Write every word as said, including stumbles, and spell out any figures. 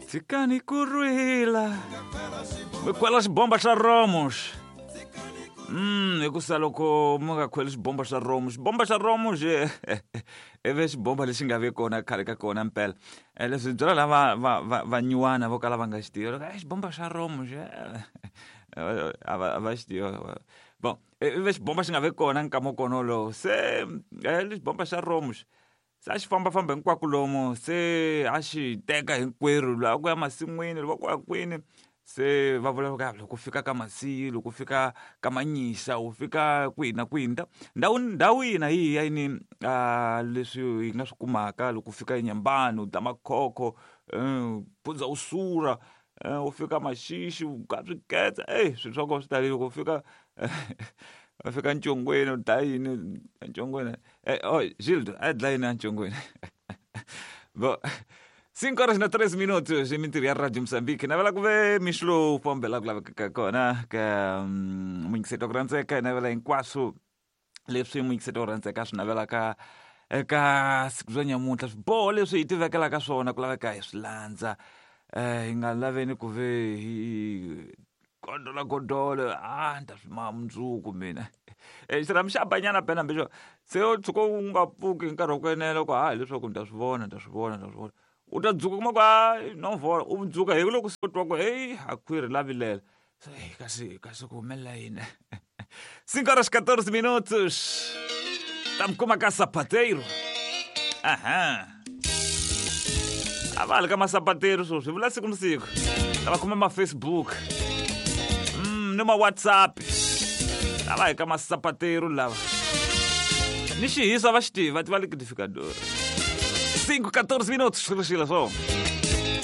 Ficani kurwila kwela xibomba xa romos. Hum, eu gosto loko mga kwela xibomba xa romos. Bomba xa romos é é ve xibomba lexi nga ve kona khale ka kona mpela. É leswi byela lava va va vanyuwana vo kala va nga xi tivi. É xibomba xa romos. A va xi tivi. Bom, é ve xibomba xi nga ve kona nkama kona lowu. Se é xibomba xa romos. Se a xi fambafamba hinkwako lomu se a xi teka hinkwerhu laha ku ya masin'wini loko ku ya kwini se va vula ku loko fika ka masiyi loko fika ka manyisa u fika kwihi na kwihi ndhawu ndhawu yihi na yihi ya yini a leswi hi nga swi kumaka loko fika enyembani u dya makhokho pundza u sura u fika maxixi u ka swiketsa e swilo swa kona swi talile loko fika va fika ncongweni u dlaya yini ncongweni oh Gildo a dlaya yini a ncongweni bo cinco horas na três minutos hi mintirho ya Radio Moçambique navela ku ve mixlo fambela ku laveka kona ka muingiseto ku rhandzeka navela hinkwaswo leswi muingiseto ku rhandzeka swi navelaka eka siku bya nyamuntlha swiboho leswi hi tivekelaka swona ku laveka hi swi landza hi nga laveni ku ve hi gondola gondolo ah nta swi mama mundzuku mina eh xira mixabanyana bena mbexo se u tshuka u nga pfuki nkarhi wa ku enela ku ha leswaku nta swi vona nta swi vona nta swi vona u ta dzuka kuma ku ha no vola u dzuka hi loko se u twa ku hey hakhwiri lavilela so hey kasi kasi ku humelela yini cinco horas catorze minutos tam kuma ka sapateiro aha avali ka masapateiro so swi vula siku na siku lava kuma ma Facebook ni ma WhatsApp lava hi ka masapateiro lava ni xihiso va xi tiva ti va le liquidificador cinco catorze minutos xilo xilo swo